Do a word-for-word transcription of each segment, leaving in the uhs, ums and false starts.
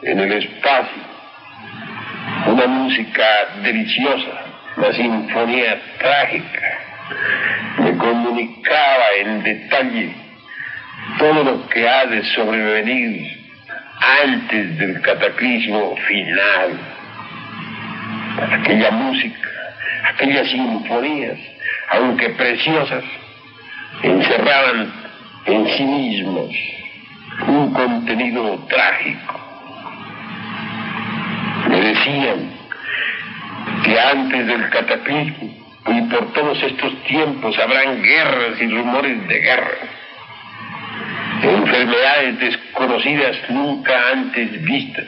en el espacio, una música deliciosa, una sinfonía trágica. Me comunicaba en detalle todo lo que ha de sobrevenir antes del cataclismo final. Aquella música, aquellas sinfonías, aunque preciosas, encerraban en sí mismos un contenido trágico. Me decían que antes del cataclismo y por todos estos tiempos habrán guerras y rumores de guerra, enfermedades desconocidas nunca antes vistas,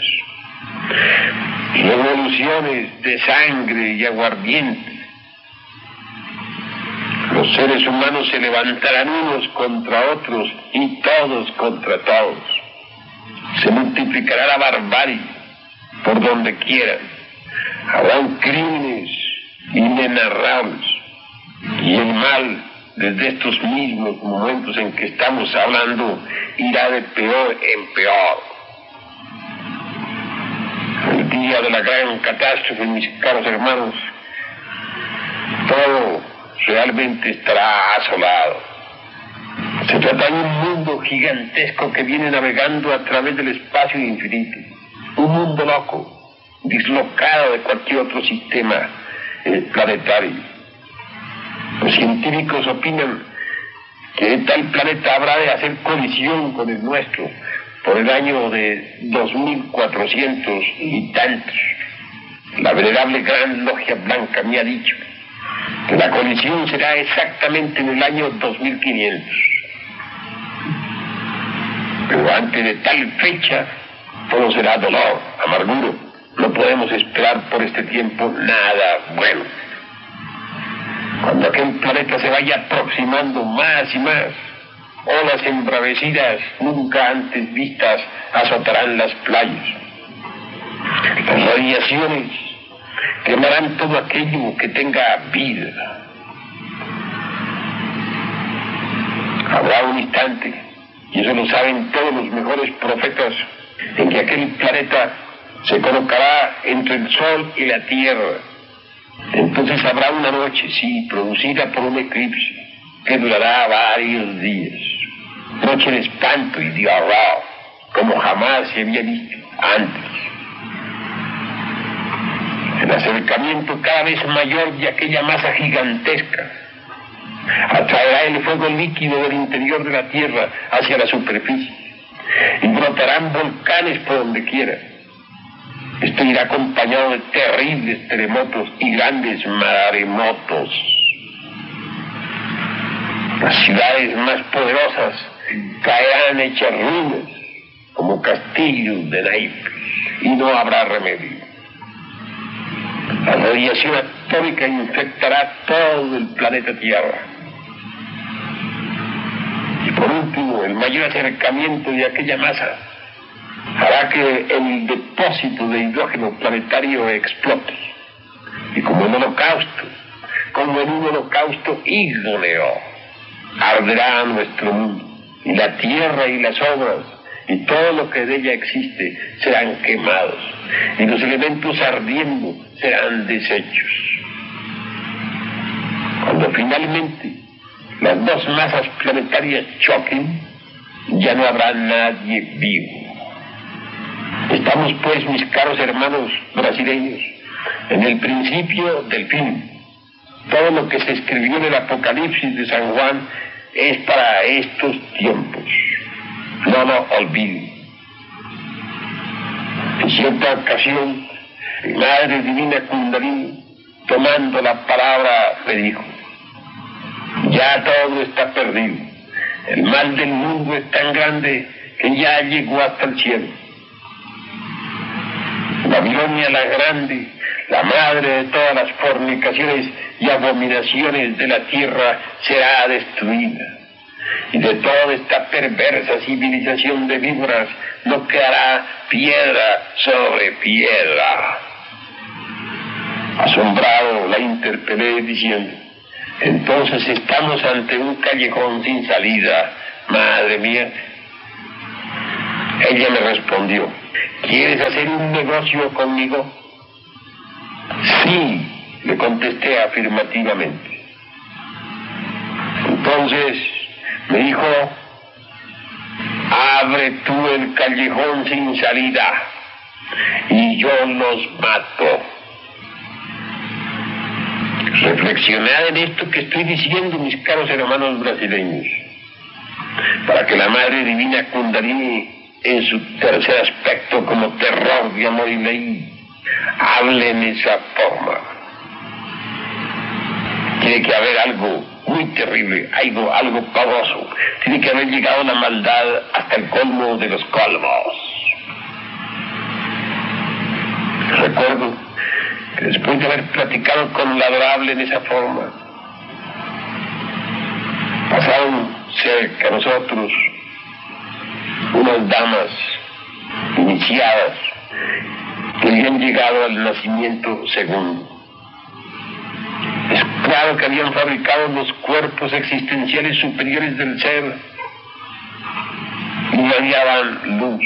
revoluciones de sangre y aguardiente. Los seres humanos se levantarán unos contra otros y todos contra todos. Se multiplicará la barbarie por donde quiera. Habrán crímenes inenarrables y el mal, desde estos mismos momentos en que estamos hablando, irá de peor en peor. El día de la gran catástrofe, mis caros hermanos, todo realmente estará asolado. Se trata de un mundo gigantesco que viene navegando a través del espacio infinito. Un mundo loco, dislocado de cualquier otro sistema planetario. Los científicos opinan que tal planeta habrá de hacer colisión con el nuestro por el año de dos mil cuatrocientos y tantos. La venerable Gran Logia Blanca me ha dicho que la colisión será exactamente en el año dos mil quinientos. Pero antes de tal fecha, todo será dolor, amargura. No podemos esperar por este tiempo nada bueno. Cuando aquel planeta se vaya aproximando más y más, olas embravecidas nunca antes vistas azotarán las playas. Las radiaciones quemarán todo aquello que tenga vida. Habrá un instante, y eso lo saben todos los mejores profetas, en que aquel planeta se colocará entre el Sol y la Tierra. Entonces habrá una noche, sí, producida por un eclipse, que durará varios días. Noche de espanto y de horror, como jamás se había visto antes. El acercamiento cada vez mayor de aquella masa gigantesca atraerá el fuego líquido del interior de la Tierra hacia la superficie y brotarán volcanes por donde quiera. Esto irá acompañado de terribles terremotos y grandes maremotos. Las ciudades más poderosas caerán hechas ruinas como castillos de naipes y no habrá remedio. La radiación atómica infectará todo el planeta Tierra. Y por último, el mayor acercamiento de aquella masa hará que el depósito de hidrógeno planetario explote. Y como en holocausto, como en un holocausto ígneo, arderá nuestro mundo. Y la tierra y las obras y todo lo que de ella existe serán quemados. Y los elementos ardiendo serán deshechos. Cuando finalmente las dos masas planetarias choquen, ya no habrá nadie vivo. Estamos pues, mis caros hermanos brasileños, en el principio del fin. Todo lo que se escribió en el Apocalipsis de San Juan es para estos tiempos. No lo olviden. En cierta ocasión, mi Madre Divina Kundalini, tomando la palabra, me dijo: ya todo está perdido. El mal del mundo es tan grande que ya llegó hasta el cielo. Babilonia la grande, la madre de todas las fornicaciones y abominaciones de la tierra, será destruida. Y de toda esta perversa civilización de víboras no quedará piedra sobre piedra. Asombrado la interpelé diciendo: entonces estamos ante un callejón sin salida, madre mía. Ella me respondió: ¿quieres hacer un negocio conmigo? Sí, le contesté afirmativamente. Entonces me dijo: abre tú el callejón sin salida y yo los mato. Reflexionad en esto que estoy diciendo, mis caros hermanos brasileños, para que la Madre Divina Kundalini, en su tercer aspecto como terror de amor y ley, hable en esa forma. Tiene que haber algo muy terrible, algo, algo pavoso. Tiene que haber llegado la maldad hasta el colmo de los colmos. Recuerdo que después de haber platicado con la adorable en esa forma, pasaron cerca a nosotros unas damas iniciadas que habían llegado al nacimiento segundo. Es claro que habían fabricado los cuerpos existenciales superiores del ser y irradiaban luz,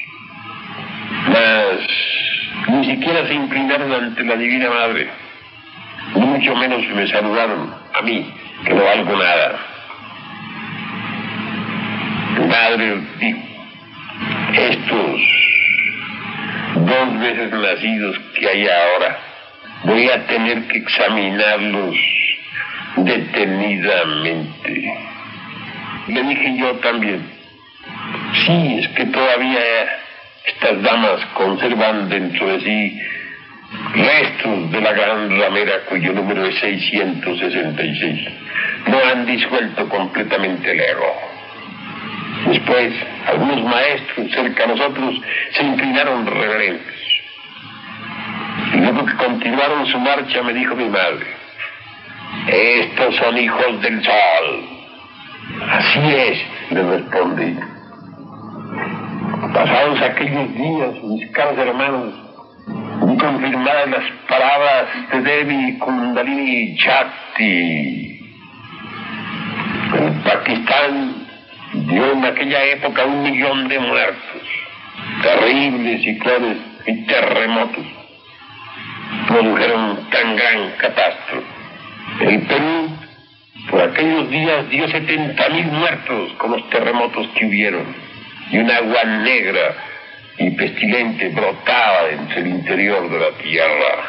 mas ni siquiera se inclinaron ante la Divina Madre, ni mucho menos me saludaron a mí, que no valgo nada. Madre dijo: estos dos veces nacidos que hay ahora, voy a tener que examinarlos detenidamente. Le dije yo también: sí, es que todavía estas damas conservan dentro de sí restos de la gran ramera cuyo número es seiscientos sesenta y seis. No han disuelto completamente el ego. Después, algunos maestros cerca de nosotros se inclinaron reverentes. Y luego que continuaron su marcha, me dijo mi madre: estos son hijos del sol. Así es, le respondí. Pasados aquellos días, mis caros hermanos, y confirmadas las palabras de Devi Kundalini Shakti, el Pakistán dio en aquella época un millón de muertos, terribles ciclones y terremotos produjeron tan gran catástrofe. El Perú, por aquellos días, dio setenta mil muertos con los terremotos que hubieron, y un agua negra y pestilente brotaba entre el interior de la tierra.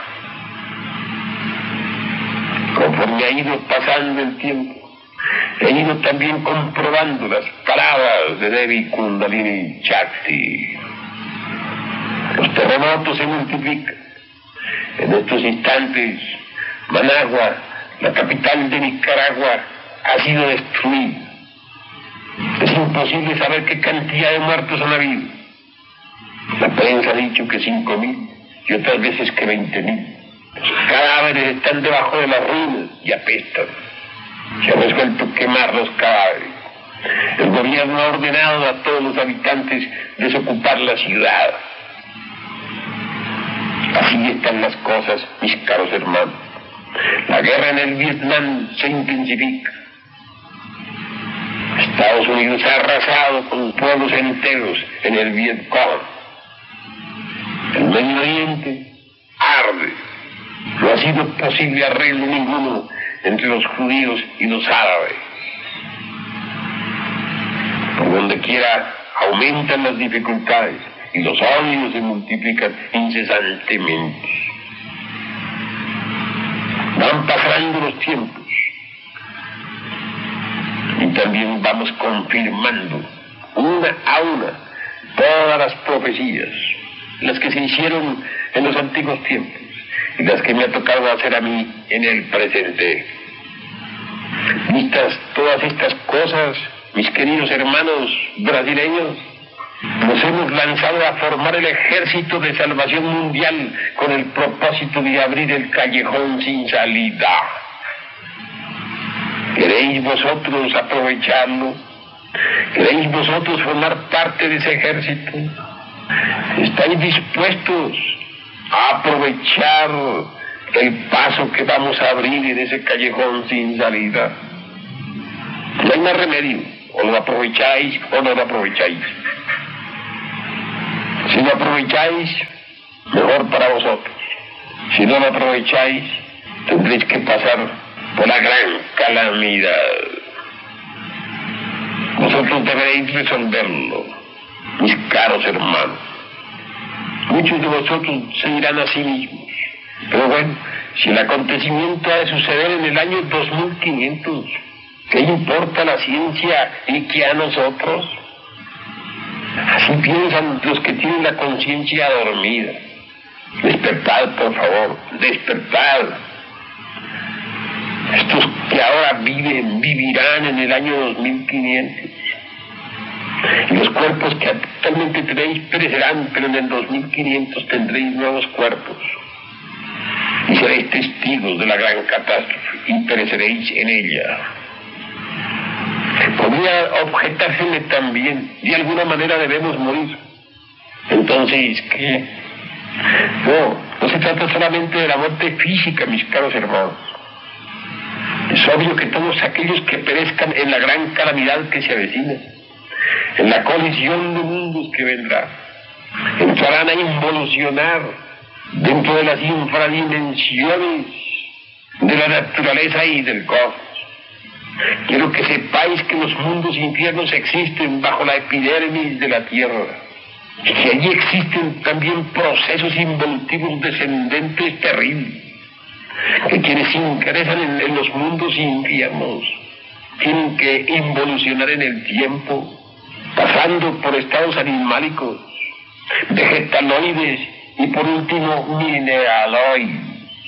Conforme ha ido pasando el tiempo, he ido también comprobando las palabras de Devi Kundalini Shakti. Los terremotos se multiplican. En estos instantes, Managua, la capital de Nicaragua, ha sido destruida. Es imposible saber qué cantidad de muertos han habido. La prensa ha dicho que cinco mil y otras veces que veinte mil. Los cadáveres están debajo de las ruinas y apestan. Se ha resuelto quemar los cadáveres. El gobierno ha ordenado a todos los habitantes desocupar la ciudad. Así están las cosas, mis caros hermanos. La guerra en el Vietnam se intensifica. Estados Unidos ha arrasado con pueblos enteros en el Vietcong. El Medio Oriente arde. No ha sido posible arreglo ninguno entre los judíos y los árabes. Por donde quiera aumentan las dificultades y los odios se multiplican incesantemente. Van pasando los tiempos y también vamos confirmando una a una todas las profecías, las que se hicieron en los antiguos tiempos y las que me ha tocado hacer a mí en el presente. Vistas todas estas cosas, mis queridos hermanos brasileños, nos hemos lanzado a formar el ejército de salvación mundial con el propósito de abrir el callejón sin salida. ¿Queréis vosotros aprovecharlo? ¿Queréis vosotros formar parte de ese ejército? ¿Estáis dispuestos a aprovechar el paso que vamos a abrir en ese callejón sin salida? No hay más remedio. O lo aprovecháis o no lo aprovecháis. Si lo aprovecháis, mejor para vosotros. Si no lo aprovecháis, tendréis que pasar por la gran calamidad. Vosotros deberéis resolverlo, mis caros hermanos. Muchos de vosotros se dirán a sí mismos, pero bueno, si el acontecimiento ha de suceder en el año dos mil quinientos, ¿qué importa la ciencia y qué a nosotros? Así piensan los que tienen la conciencia dormida. Despertad, por favor, despertad. Estos que ahora viven, vivirán en el año dos mil quinientos. Y los cuerpos que actualmente tenéis perecerán, pero en el dos mil quinientos tendréis nuevos cuerpos. Y seréis testigos de la gran catástrofe y pereceréis en ella. Podría objetárseme también, de alguna manera debemos morir. Entonces, ¿qué? No, no se trata solamente de la muerte física, mis caros hermanos. Es obvio que todos aquellos que perezcan en la gran calamidad que se avecina, en la colisión de mundos que vendrá, entrarán a involucionar dentro de las infradimensiones de la naturaleza y del cosmos. Quiero que sepáis que los mundos infiernos existen bajo la epidermis de la Tierra, y que allí existen también procesos involutivos descendentes terribles, que quienes ingresan en, en los mundos infiernos tienen que involucionar en el tiempo, pasando por estados animálicos, vegetaloides y por último mineraloides.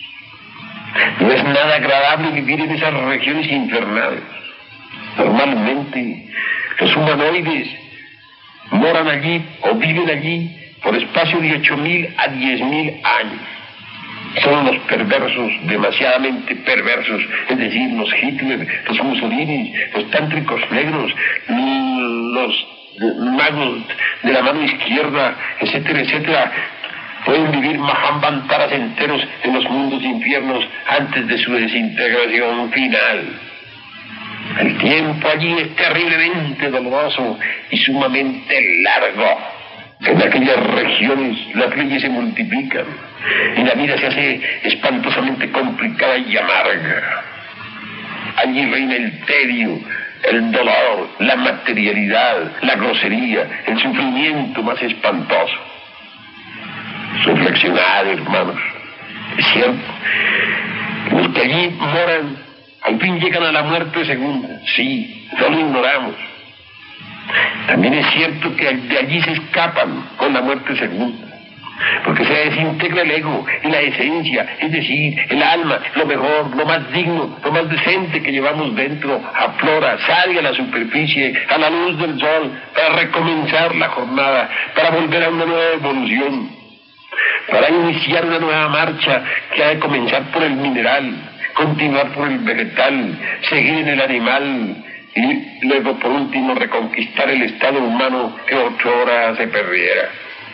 No es nada agradable vivir en esas regiones infernales. Normalmente los humanoides moran allí o viven allí por espacio de ocho mil a diez mil años. Son los perversos, demasiadamente perversos, es decir, los Hitler, los Mussolini, los tántricos negros, los magos de la mano izquierda, etcétera, etcétera. Pueden vivir Mahambantaras enteros en los mundos infiernos antes de su desintegración final. El tiempo allí es terriblemente doloroso y sumamente largo. En aquellas regiones las leyes se multiplican y la vida se hace espantosamente complicada y amarga. Allí reina el tedio, el dolor, la materialidad, la grosería, el sufrimiento más espantoso. Reflexionad, hermanos. Es cierto, los que allí moran al fin llegan a la muerte segunda. Sí, no lo ignoramos. También es cierto que de allí se escapan con la muerte segunda, porque se desintegra el ego y la esencia, es decir, el alma, lo mejor, lo más digno, lo más decente que llevamos dentro, aflora, sale a la superficie, a la luz del sol, para recomenzar la jornada, para volver a una nueva evolución, para iniciar una nueva marcha que ha de comenzar por el mineral, continuar por el vegetal, seguir en el animal y luego por último reconquistar el estado humano que otrora se perdiera.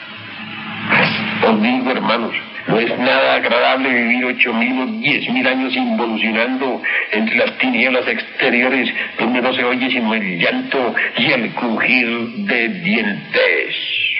Os digo, hermanos, no es nada agradable vivir ocho mil o diez mil años involucionando entre las tinieblas exteriores donde no se oye sino el llanto y el crujir de dientes.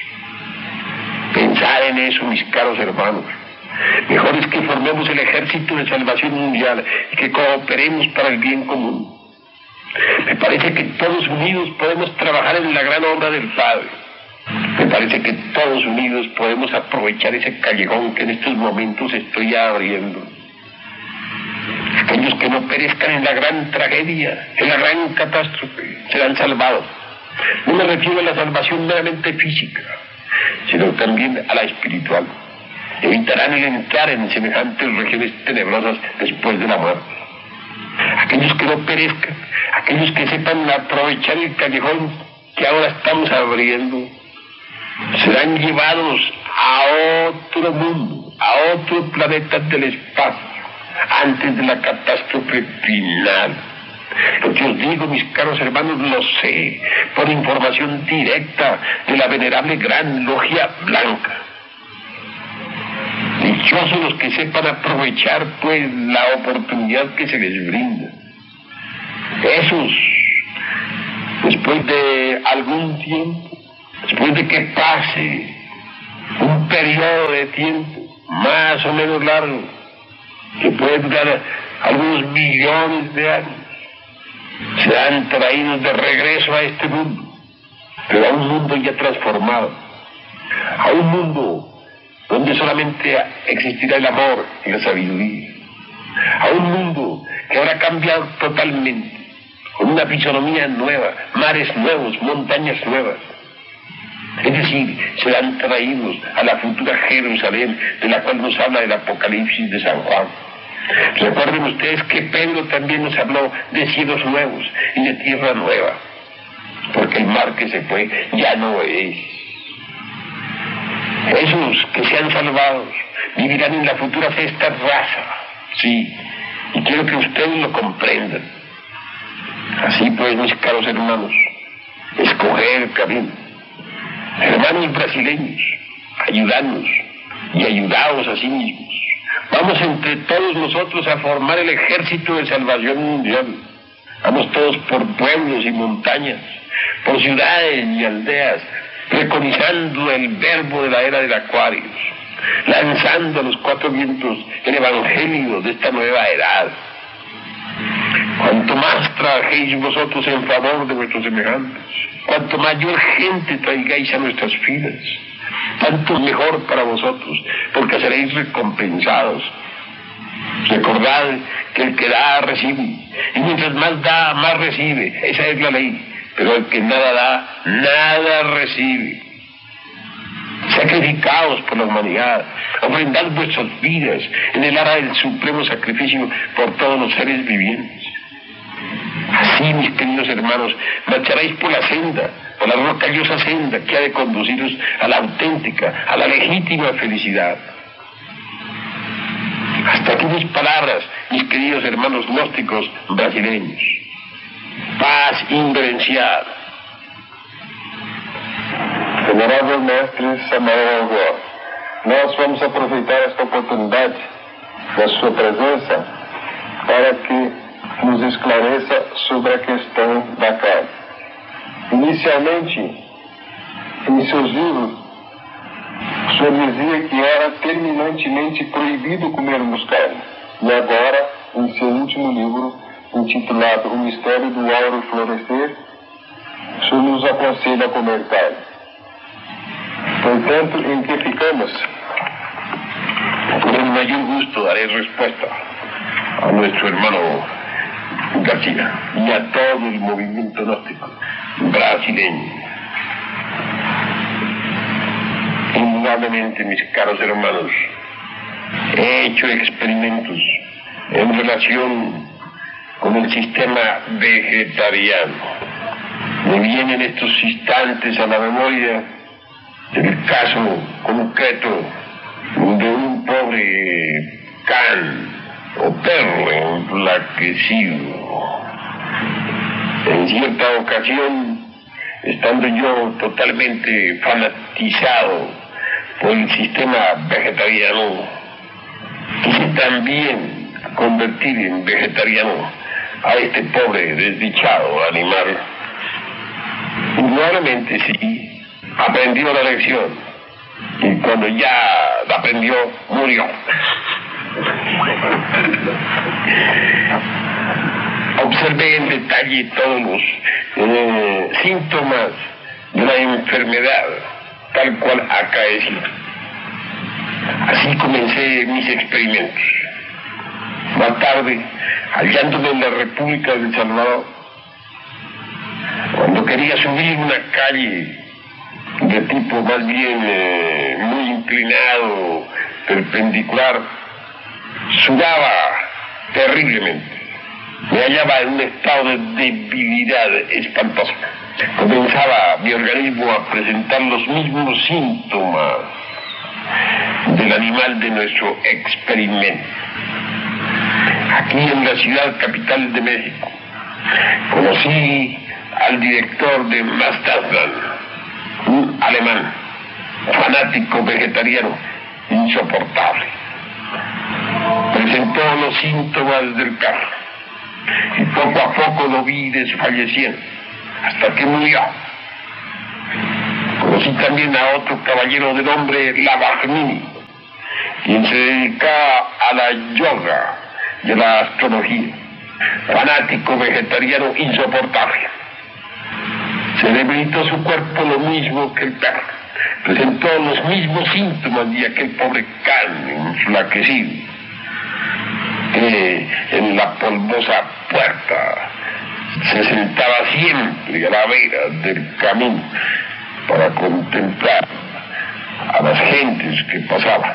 Pensad en eso, mis caros hermanos. Mejor es que formemos el ejército de salvación mundial y que cooperemos para el bien común. Me parece que todos unidos podemos trabajar en la gran obra del Padre. Me parece que todos unidos podemos aprovechar ese callejón que en estos momentos estoy abriendo. Aquellos que no perezcan en la gran tragedia, en la gran catástrofe, serán salvados. No me refiero a la salvación meramente física, sino también a la espiritual. Evitarán el entrar en semejantes regiones tenebrosas después de la muerte. Aquellos que no perezcan, aquellos que sepan aprovechar el callejón que ahora estamos abriendo, serán llevados a otro mundo, a otro planeta del espacio, antes de la catástrofe final. Lo que os digo, mis caros hermanos, lo sé, por información directa de la venerable Gran Logia Blanca. Dichosos los que sepan aprovechar, pues, la oportunidad que se les brinda. Esos, después de algún tiempo, después de que pase Un periodo de tiempo más o menos largo, que puede durar algunos millones de años, serán traídos de regreso a este mundo, pero a un mundo ya transformado, a un mundo donde solamente existirá el amor y la sabiduría, a un mundo que habrá cambiado totalmente, con una fisonomía nueva, mares nuevos, montañas nuevas. Es decir, serán traídos a la futura Jerusalén, de la cual nos habla el Apocalipsis de San Juan. Recuerden ustedes que Pedro también nos habló de cielos nuevos y de tierra nueva, porque el mar que se fue ya no es. Esos que sean salvados vivirán en la futura sexta raza, sí, y quiero que ustedes lo comprendan. Así pues, mis caros hermanos, escoger el camino. Hermanos brasileños, ayudadnos y ayudaos a sí mismos. Vamos entre todos nosotros a formar el ejército de salvación mundial. Vamos todos por pueblos y montañas, por ciudades y aldeas, preconizando el verbo de la era del Acuario, lanzando a los cuatro vientos el evangelio de esta nueva edad. Cuanto más trabajéis vosotros en favor de vuestros semejantes, cuanto mayor gente traigáis a nuestras filas, tanto mejor para vosotros, porque seréis recompensados. Recordad que el que da, recibe, y mientras más da, más recibe. Esa es la ley. Pero el que nada da, nada recibe. Sacrificaos por la humanidad, ofrendad vuestras vidas en el ara del supremo sacrificio por todos los seres vivientes. Así, mis queridos hermanos, marcharéis por la senda, por la rocallosa senda que ha de conduciros a la auténtica, a la legítima felicidad. Hasta aquí mis palabras, mis queridos hermanos gnósticos brasileños. Paz inverencial. Venerável Mestre Samael Algor, nós vamos aproveitar esta oportunidade da sua presença para que nos esclareça sobre a questão da carne. Inicialmente, em seus livros, o senhor dizia que era terminantemente proibido comermos carne. E agora, em seu último livro, intitulado O Mistério do Áureo Florescer, o senhor nos aconselha a comer carne. Portanto, ¿en qué ficamos? Con el mayor gusto daré respuesta a nuestro hermano García y a todo el movimiento gnóstico brasileño. Indudablemente, mis caros hermanos, he hecho experimentos en relación con el sistema vegetariano. Me vienen estos instantes a la memoria el caso concreto de un pobre can o perro enflaquecido. En cierta ocasión, estando yo totalmente fanatizado por el sistema vegetariano, quise también convertir en vegetariano a este pobre desdichado animal. Indudablemente sí, aprendió la lección, y cuando ya la aprendió, murió. Observé en detalle todos los eh, síntomas de la enfermedad, tal cual acaeció. Así comencé mis experimentos. Más tarde, hallándome en la República de El Salvador, cuando quería subir una calle de tipo más bien eh, muy inclinado, perpendicular, sudaba terriblemente. Me hallaba en un estado de debilidad espantosa. Comenzaba mi organismo a presentar los mismos síntomas del animal de nuestro experimento. Aquí en la ciudad capital de México, conocí al director de Mastatzan, un alemán, fanático vegetariano, insoportable. Presentó los síntomas del carro y poco a poco lo vi desfalleciendo hasta que murió. Con Conocí también a otro caballero de nombre Lavagni, quien se dedicaba a la yoga y a la astrología, fanático vegetariano insoportable. Se debilitó su cuerpo lo mismo que el perro, presentó los mismos síntomas de aquel pobre can enflaquecido, que en la polvosa puerta se sentaba siempre a la vera del camino para contemplar a las gentes que pasaban.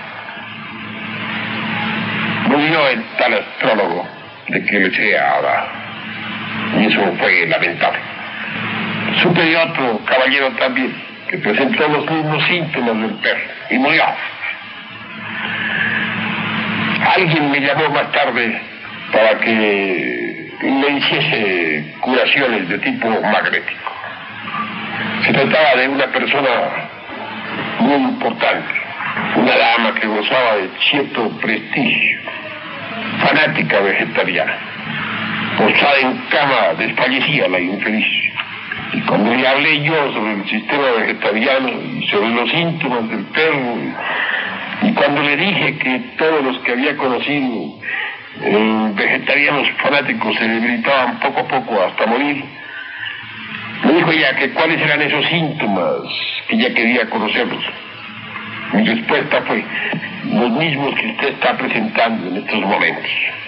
Murió el tal astrólogo de que le sé ahora, y eso fue lamentable. Supe de otro caballero también que presentó los mismos síntomas del perro y murió. Alguien me llamó más tarde para que le hiciese curaciones de tipo magnético. Se trataba de una persona muy importante, una dama que gozaba de cierto prestigio, fanática vegetariana. Posada en cama desfallecía la infeliz. Y cuando le hablé yo sobre el sistema vegetariano y sobre los síntomas del perro, y, y cuando le dije que todos los que había conocido eh, vegetarianos fanáticos se debilitaban poco a poco hasta morir, me dijo ella que cuáles eran esos síntomas que ella quería conocerlos. Mi respuesta fue los mismos que usted está presentando en estos momentos.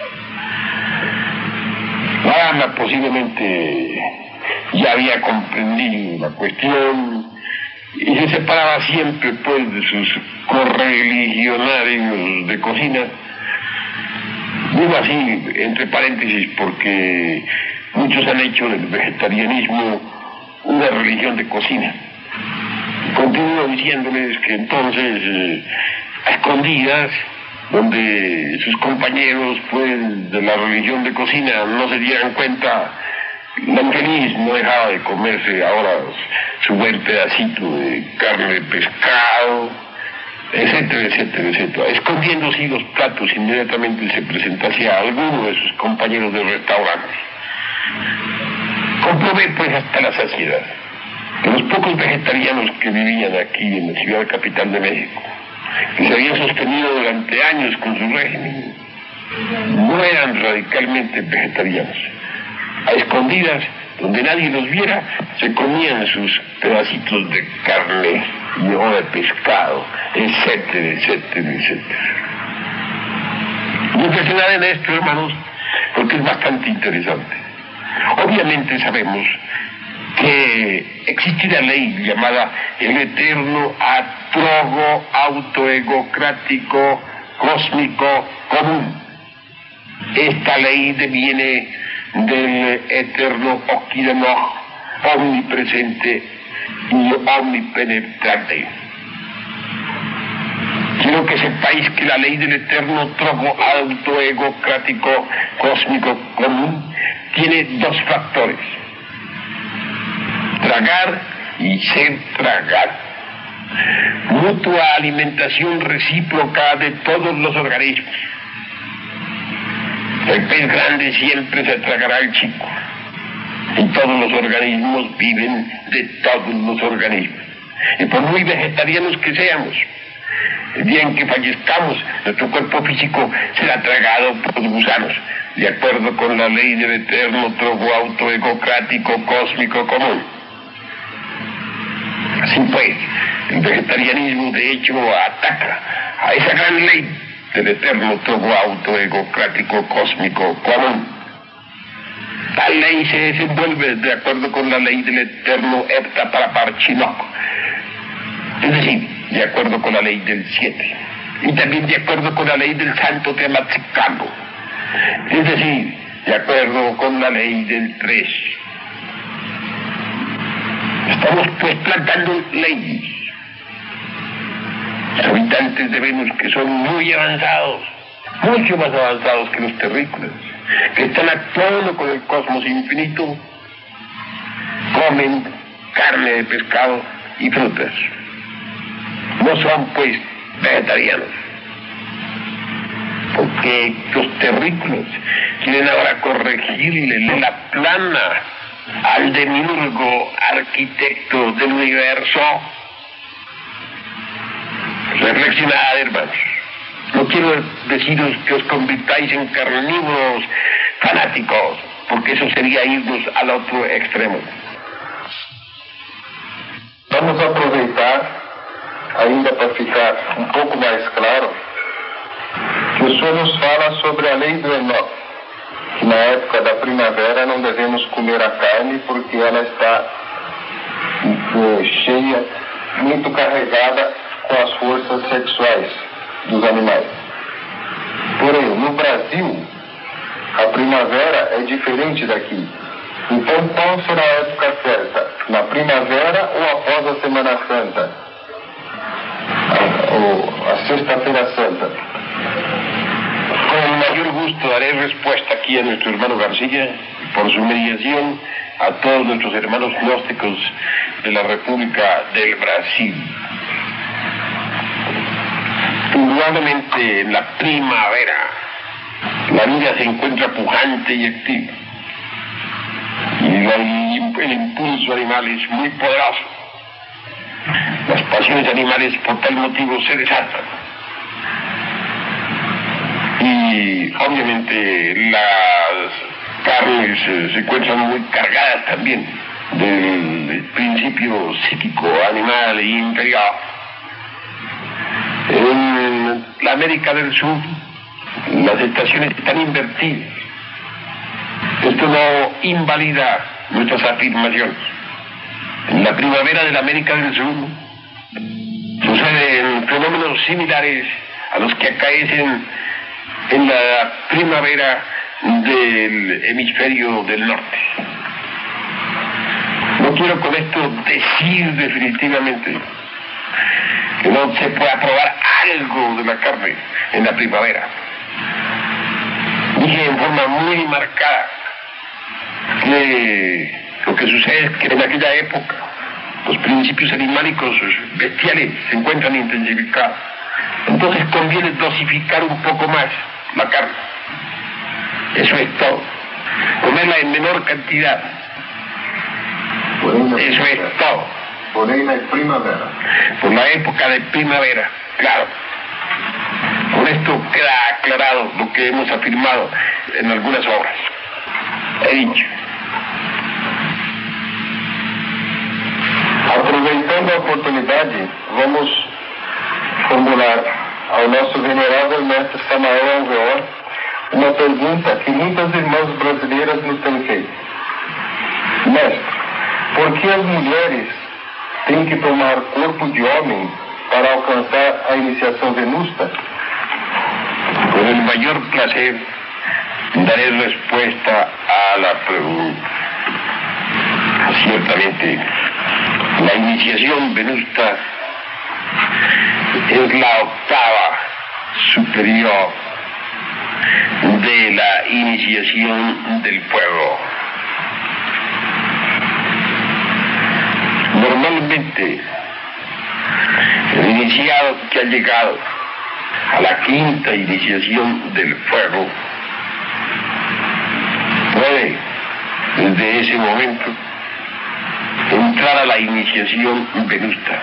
La dama posiblemente ya había comprendido la cuestión y se separaba siempre pues de sus correligionarios de cocina. Digo así entre paréntesis porque muchos han hecho del vegetarianismo una religión de cocina. Continúo diciéndoles que entonces eh, a escondidas, donde sus compañeros pues de la religión de cocina no se dieran cuenta, la infeliz no dejaba de comerse ahora su buen pedacito de carne de pescado, etcétera, etcétera, etcétera. Escondiendo así los platos, inmediatamente se presentase a alguno de sus compañeros del restaurante. Comprobé pues hasta la saciedad que los pocos vegetarianos que vivían aquí en la ciudad capital de México, que se habían sostenido durante años con su régimen, no eran radicalmente vegetarianos. A escondidas, donde nadie los viera, se comían sus pedacitos de carne y o de pescado, etcétera, etcétera, etcétera. Reflexionar en esto, hermanos, porque es bastante interesante. Obviamente sabemos que existe una ley llamada el eterno atrogo autoegocrático cósmico común. Esta ley deviene del eterno Okidano, omnipresente y omnipenetrante. Quiero que sepáis que la ley del eterno trogo autoegocrático cósmico común tiene dos factores: tragar y ser tragado. Mutua alimentación recíproca de todos los organismos. El pez grande siempre se tragará al chico. Y todos los organismos viven de todos los organismos. Y por muy vegetarianos que seamos, el día en que fallezcamos, nuestro cuerpo físico será tragado por los gusanos, de acuerdo con la ley del eterno trogo autoegocrático cósmico común. Así pues, el vegetarianismo de hecho ataca a esa gran ley del eterno trogo autoegocrático cósmico común. Tal ley se desenvuelve de acuerdo con la ley del eterno Epta Paraparchinok, es decir, de acuerdo con la ley del siete, y también de acuerdo con la ley del santo Tematzicambo, es decir, de acuerdo con la ley del tres. Estamos pues plantando leyes. Los habitantes de Venus, que son muy avanzados, mucho más avanzados que los terrícolas, que están actuando con el cosmos infinito, comen carne de pescado y frutas. No son pues vegetarianos, porque los terrícolas quieren ahora corregirle la plana al demiurgo arquitecto del universo Reflexionad, hermanos. No quiero deciros que os convirtáis en carnívoros fanáticos, porque eso sería irnos al otro extremo. Vamos aproveitar, ainda para ficar um pouco mais claro, que o Senhor nos fala sobre a lei do Enoque, que na época da primavera não devemos comer a carne porque ela está eh, cheia, muito carregada com as forças sexuais dos animais. Porém, no Brasil, a primavera é diferente daqui. Então, qual será a época certa? Na primavera ou após a Semana Santa? A, ou a Sexta-feira Santa? Con el mayor gusto daré respuesta aquí a nuestro hermano García, por su mediación a todos nuestros hermanos gnósticos de la República del Brasil. Indudablemente en la primavera la vida se encuentra pujante y activa y la, el impulso animal es muy poderoso. Las pasiones animales por tal motivo se desatan y obviamente las carnes eh, se encuentran muy cargadas también del principio psíquico animal e imperial. En la América del Sur las estaciones están invertidas. Esto no invalida nuestras afirmaciones. En la primavera de la América del Sur suceden fenómenos similares a los que acaecen en la primavera del hemisferio del norte. No quiero con esto decir definitivamente que no se pueda probar algo de la carne en la primavera. Dije en forma muy marcada que lo que sucede es que en aquella época los principios animálicos bestiales se encuentran intensificados. Entonces conviene dosificar un poco más la carne. Eso es todo. Comerla en menor cantidad. Eso es todo. Por ahí la primavera. Por la época de primavera, claro. Con esto queda aclarado lo que hemos afirmado en algunas obras. He dicho. Aproveitando a oportunidade, vamos formular ao nosso venerável mestre Samael Alveor uma pergunta que muitas irmãs brasileiras nos têm feito. Mestre, por que as mulheres têm que tomar corpo de homem para alcançar a iniciação venusta? Con el mayor placer daré respuesta a la pregunta. Ciertamente, la iniciación venusta es la octava superior de la iniciación del fuego. Normalmente, el iniciado que ha llegado a la quinta iniciación del fuego puede, desde ese momento, entrar a la iniciación venusta.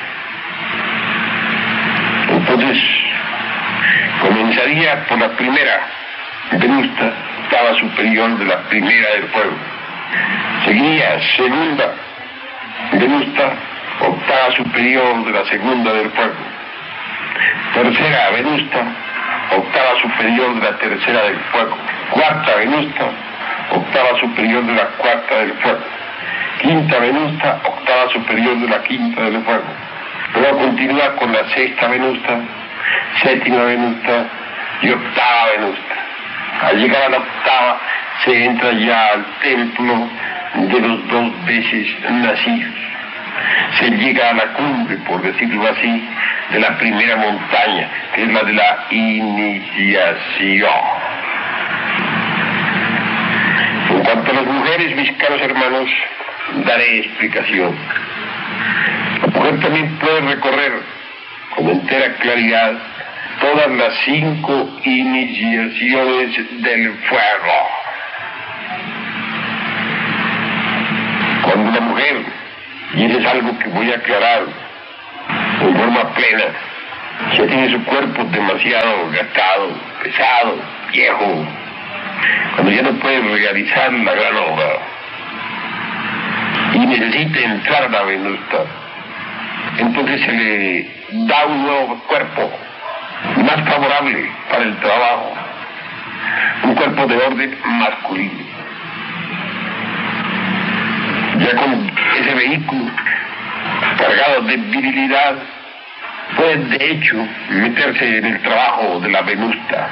Entonces, comenzaría por la primera venusta, octava superior de la primera del fuego. Seguiría segunda venusta, octava superior de la segunda del fuego. Tercera venusta, octava superior de la tercera del fuego. Cuarta venusta, octava superior de la cuarta del fuego. Quinta venusta, octava superior de la quinta del fuego. Luego continúa con la sexta venusta, séptima venusta y octava venusta. Al llegar a la octava se entra ya al templo de los dos veces nacidos. Se llega a la cumbre, por decirlo así, de la primera montaña, que es la de la iniciación. En cuanto a las mujeres, mis caros hermanos, daré explicación. La mujer también puede recorrer con entera claridad todas las cinco iniciaciones del fuego. Cuando una mujer, y eso es algo que voy a aclarar en forma plena, Ya tiene su cuerpo demasiado gastado, pesado, viejo, cuando ya no puede realizar la gran obra y necesita entrar a la Venusta, entonces se le da un nuevo cuerpo más favorable para el trabajo, un cuerpo de orden masculino. Ya con ese vehículo cargado de virilidad, puede de hecho meterse en el trabajo de la Venusta.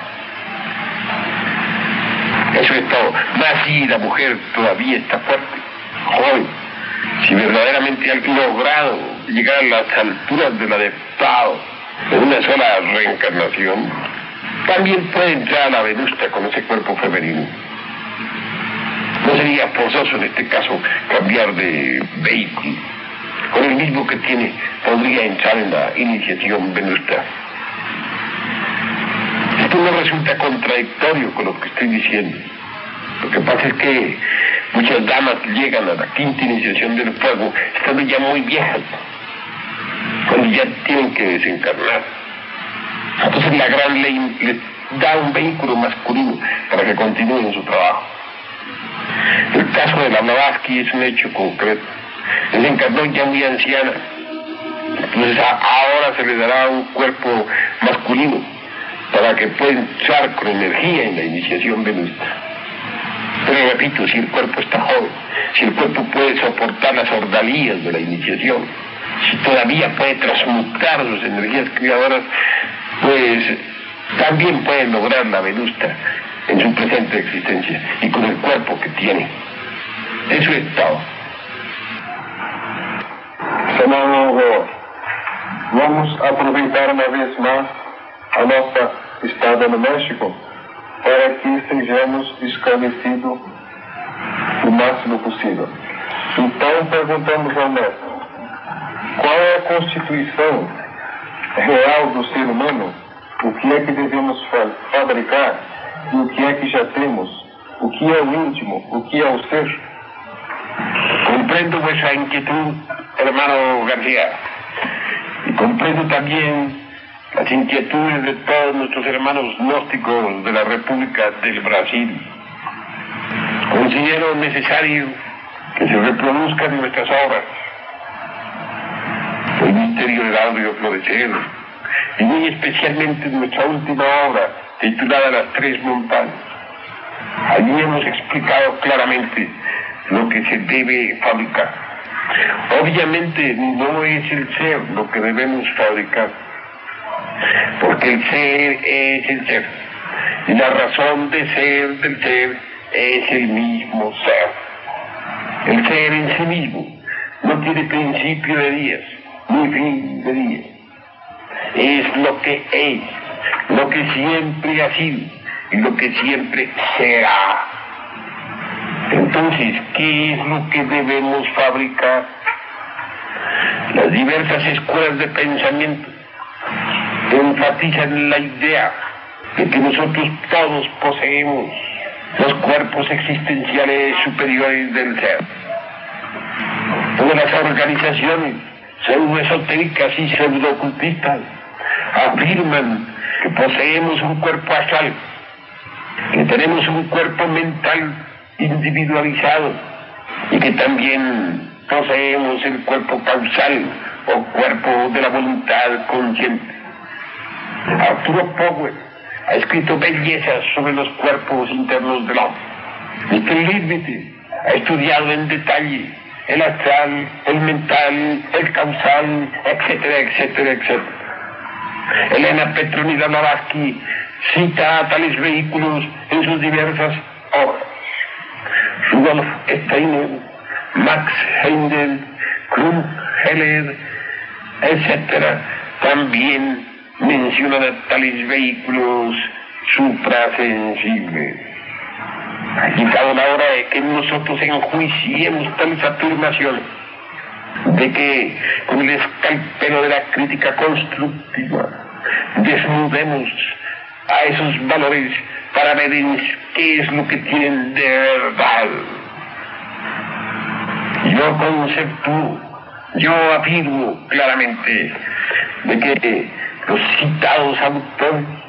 Eso es todo. Más si la mujer todavía está fuerte, joven, si verdaderamente ha logrado llegar a las alturas del adeptado de una sola reencarnación, también puede entrar a la Venusta con ese cuerpo femenino. No sería forzoso en este caso cambiar de vehículo. Con el mismo que tiene podría entrar en la iniciación Venusta. Esto no resulta contradictorio con lo que estoy diciendo. Lo que pasa es que muchas damas llegan a la quinta iniciación del fuego estando ya muy viejas, cuando ya tienen que desencarnar. Entonces la gran ley les da un vehículo masculino para que continúen su trabajo. El caso de la Blavatsky es un hecho concreto. Desencarnó ya muy anciana, entonces ahora se le dará un cuerpo masculino para que pueda entrar con energía en la iniciación Venusta. Pero repito, si el cuerpo está joven, si el cuerpo puede soportar las ordalías de la iniciación, si todavía puede transmutar sus energías creadoras, pues también puede lograr la Venusta en su presente existencia y con el cuerpo que tiene. Eso es todo. Senador, vamos a aproveitar uma vez mais a nossa estada no México para que sejamos esclarecidos o máximo possível. Então, perguntamos ao mestre, qual é a constituição real do ser humano, o que é que devemos fa- fabricar e o que é que já temos, o que é o íntimo, o que é o ser? Comprendo vuestra inquietud, hermano García, y comprendo también las inquietudes de todos nuestros hermanos gnósticos de la República del Brasil. Considero necesario que se reproduzcan nuestras obras, el misterio del audio florecer, y muy especialmente nuestra última obra, titulada Las Tres Montañas. Allí hemos explicado claramente lo que se debe fabricar. Obviamente no es el ser lo que debemos fabricar, porque el ser es el ser, y la razón de ser del ser es el mismo ser. El ser en sí mismo no tiene principio de días, ni fin de días. Es lo que es, lo que siempre ha sido, y lo que siempre será. Entonces, ¿qué es lo que debemos fabricar? Las diversas escuelas de pensamiento enfatizan la idea de que nosotros todos poseemos los cuerpos existenciales superiores del ser. Todas las organizaciones pseudoesotéricas y pseudoocultistas afirman que poseemos un cuerpo astral, que tenemos un cuerpo mental individualizado y que también poseemos el cuerpo causal o cuerpo de la voluntad consciente. Arturo Powell ha escrito bellezas sobre los cuerpos internos del hombre. mister Leadbeater ha estudiado en detalle el astral, el mental, el causal, etcétera, etcétera, etcétera. Elena Petronila Blavatsky cita a tales vehículos en sus diversas obras. Rudolf Steiner, Max Heindel, Krumm Heller, etcétera, también mencionan a tales vehículos suprasensibles. Ha llegado la hora de que nosotros enjuiciemos tales afirmaciones, de que con el escalpelo de la crítica constructiva desnudemos a esos valores para ver qué es lo que tienen de verdad. Yo conceptúo, yo afirmo claramente de que los citados autores